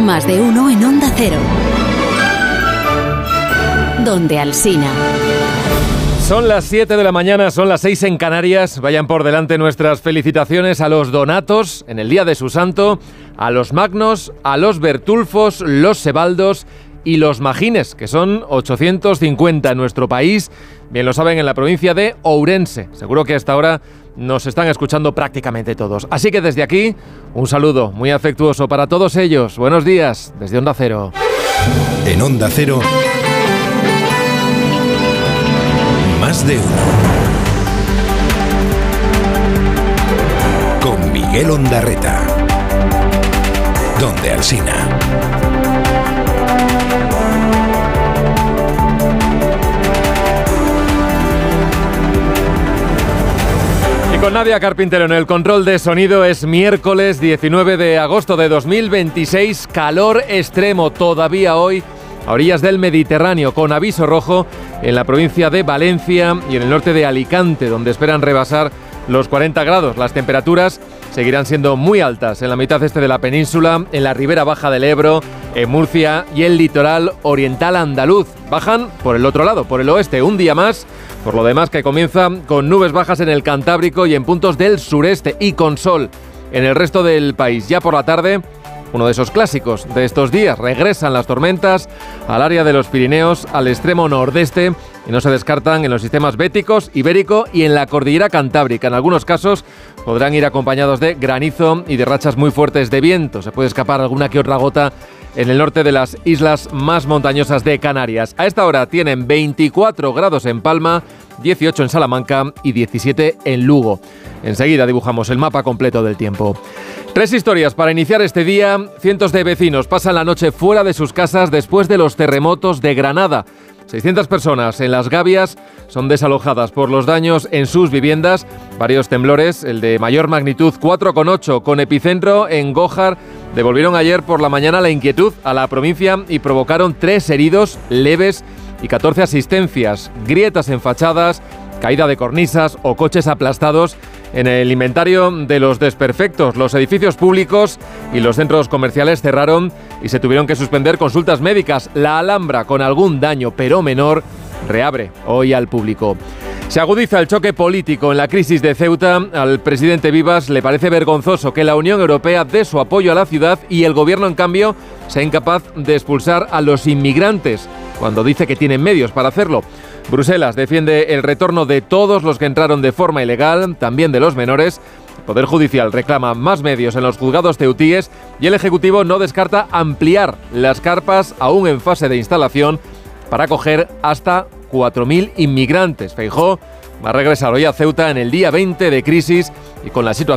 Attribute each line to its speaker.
Speaker 1: Más de uno en Onda Cero. Donde Alsina.
Speaker 2: Son las 7 de la mañana, son las 6 en Canarias. Vayan por delante nuestras felicitaciones a los Donatos en el día de su santo, a los Magnos, a los Bertulfos, los Sebaldos y los Magines, que son 850 en nuestro país. Bien lo saben, en la provincia de Ourense. Seguro que hasta ahora nos están escuchando prácticamente todos. Así que desde aquí, un saludo muy afectuoso para todos ellos. Buenos días, desde Onda Cero.
Speaker 3: En Onda Cero, Más de uno. Con Miguel Ondarreta. Donde Alsina.
Speaker 2: Y con Nadia Carpintero en el control de sonido. Es miércoles 19 de agosto de 2026. Calor extremo todavía hoy a orillas del Mediterráneo, con aviso rojo en la provincia de Valencia y en el norte de Alicante, donde esperan rebasar los 40 grados. Las temperaturas seguirán siendo muy altas en la mitad este de la península, en la ribera baja del Ebro, en Murcia y el litoral oriental andaluz. Bajan por el otro lado, por el oeste, un día más. Por lo demás, que comienza con nubes bajas en el Cantábrico y en puntos del sureste, y con sol en el resto del país. Ya por la tarde, uno de esos clásicos de estos días, regresan las tormentas al área de los Pirineos, al extremo nordeste, y no se descartan en los sistemas béticos, ibérico y en la cordillera cantábrica. En algunos casos podrán ir acompañados de granizo y de rachas muy fuertes de viento. Se puede escapar alguna que otra gota en el norte de las islas más montañosas de Canarias. A esta hora tienen 24 grados en Palma, 18 en Salamanca y 17 en Lugo. Enseguida dibujamos el mapa completo del tiempo. 3 historias para iniciar este día. Cientos de vecinos pasan la noche fuera de sus casas después de los terremotos de Granada. 600 personas en Las Gavias son desalojadas por los daños en sus viviendas. Varios temblores, el de mayor magnitud 4,8 con epicentro en Gójar, devolvieron ayer por la mañana la inquietud a la provincia y provocaron 3 heridos leves y 14 asistencias, grietas en fachadas, caída de cornisas o coches aplastados en el inventario de los desperfectos. Los edificios públicos y los centros comerciales cerraron y se tuvieron que suspender consultas médicas. La Alhambra, con algún daño pero menor, reabre hoy al público. Se agudiza el choque político en la crisis de Ceuta. Al presidente Vivas le parece vergonzoso que la Unión Europea dé su apoyo a la ciudad y el gobierno, en cambio, sea incapaz de expulsar a los inmigrantes, cuando dice que tienen medios para hacerlo. Bruselas defiende el retorno de todos los que entraron de forma ilegal, también de los menores. El Poder Judicial reclama más medios en los juzgados ceutíes y el Ejecutivo no descarta ampliar las carpas aún en fase de instalación para acoger hasta 4.000 inmigrantes. Feijóo va a regresar hoy a Ceuta en el día 20 de crisis y con la situación